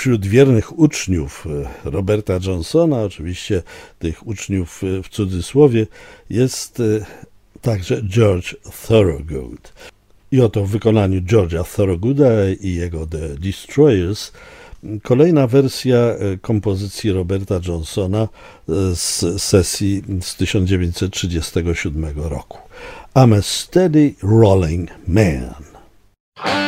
Wśród wiernych uczniów Roberta Johnsona, oczywiście tych uczniów w cudzysłowie, jest także George Thorogood. I oto w wykonaniu George'a Thorogooda i jego The Destroyers kolejna wersja kompozycji Roberta Johnsona z sesji z 1937 roku. I'm a steady rolling man.